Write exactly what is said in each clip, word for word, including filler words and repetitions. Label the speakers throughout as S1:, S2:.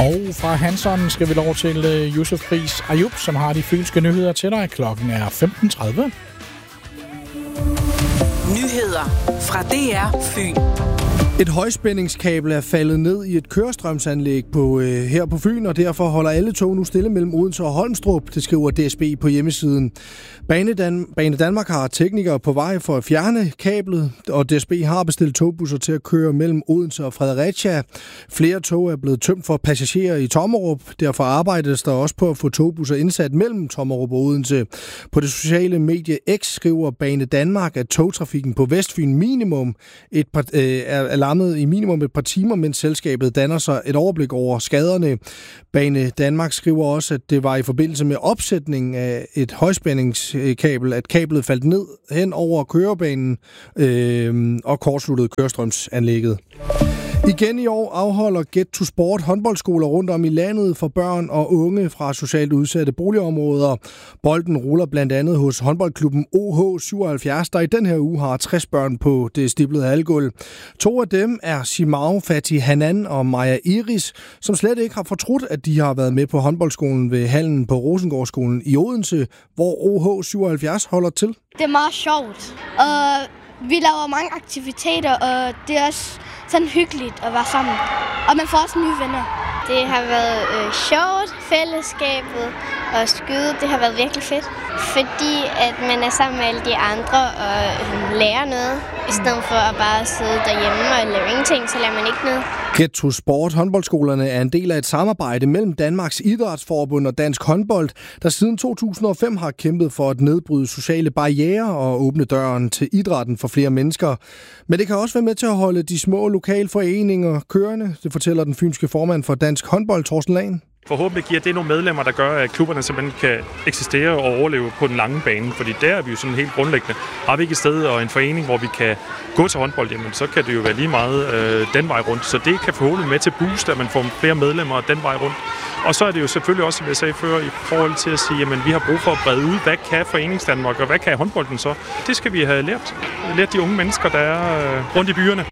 S1: Og fra Hanson skal vi lov til uh, Yusuf Ries Ayub, som har de fynske nyheder til dig. Klokken er femten tredive.
S2: Nyheder fra D R Fyn.
S3: Et højspændingskabel er faldet ned i et kørestrømsanlæg på, øh, her på Fyn, og derfor holder alle tog nu stille mellem Odense og Holmstrup, det skriver D S B på hjemmesiden. Bane, Dan- Bane Danmark har teknikere på vej for at fjerne kablet, og D S B har bestilt togbusser til at køre mellem Odense og Fredericia. Flere tog er blevet tømt for passagerer i Tommerup, derfor arbejdes der også på at få togbusser indsat mellem Tommerup og Odense. På det sociale medie X skriver Bane Danmark, at togtrafikken på Vestfyn minimum et par, øh, er lammet i minimum et par timer, mens selskabet danner sig et overblik over skaderne. Bane Danmark skriver også, at det var i forbindelse med opsætningen af et højspændingskabel, at kablet faldt ned hen over kørebanen øh, og kortsluttede kørestrømsanlægget. Igen i år afholder Get to Sport håndboldskoler rundt om i landet for børn og unge fra socialt udsatte boligområder. Bolden ruller blandt andet hos håndboldklubben O H syvoghalvfjerds, der i den her uge har tres børn på det stiplede halvgulv. To af dem er Simao Fatih Hanan og Maja Iris, som slet ikke har fortrudt, at de har været med på håndboldskolen ved hallen på Rosengårdsskolen i Odense, hvor O H syvoghalvfjerds holder til.
S4: Det er meget sjovt, og vi laver mange aktiviteter, og det er også sådan hyggeligt at være sammen. Og man får også nye venner.
S5: Det har været øh, sjovt, fællesskabet og skyde. Det har været virkelig fedt, fordi at man er sammen med alle de andre og øh, lærer noget. I stedet for at bare sidde derhjemme og lave ingenting, så lærer man ikke noget.
S3: Get to Sport håndboldskolerne er en del af et samarbejde mellem Danmarks Idrætsforbund og Dansk Håndbold, der siden to tusind og fem har kæmpet for at nedbryde sociale barrierer og åbne døren til idrætten for flere mennesker. Men det kan også være med til at holde de små lokale foreninger kørende, det fortæller den fynske formand for Dansk Håndbold, Torsten Lagen.
S6: Forhåbentlig giver det nogle medlemmer, der gør, at klubberne simpelthen kan eksistere og overleve på den lange bane. Fordi der er vi jo sådan helt grundlæggende. Har vi ikke et sted og en forening, hvor vi kan gå til håndbold, jamen, så kan det jo være lige meget øh, den vej rundt. Så det kan forhåbentlig med til at booste, at man får flere medlemmer den vej rundt. Og så er det jo selvfølgelig også, som jeg sagde før, i forhold til at sige, at vi har brug for at brede ud, hvad kan Foreningsdanmark, og hvad kan håndbolden så? Det skal vi have lært. Lært de unge mennesker, der er øh, rundt i byerne.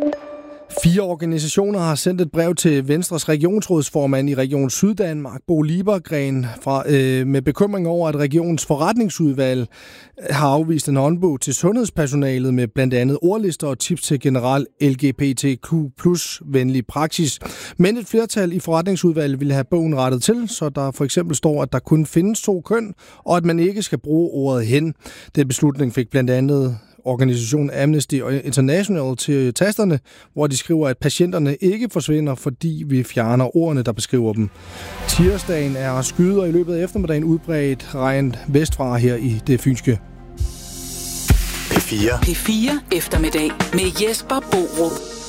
S3: Fire organisationer har sendt et brev til Venstres regionsrådsformand i Region Syddanmark, Bo Liebergren, fra, øh, med bekymring over, at regionens forretningsudvalg har afvist en håndbog til sundhedspersonalet med blandt andet ordlister og tips til general L G B T Q plus venlig praksis. Men et flertal i forretningsudvalget ville have bogen rettet til, så der for eksempel står, at der kun findes to køn, og at man ikke skal bruge ordet hen. Den beslutning fik blandt andet organisationen Amnesty International til tasterne, hvor de skriver, at patienterne ikke forsvinder, fordi vi fjerner ordene, der beskriver dem. Tirsdagen er skyder i løbet af eftermiddagen udbredt regn vestfra her i det fynske.
S2: P fire. P fire eftermiddag med Jesper Borup.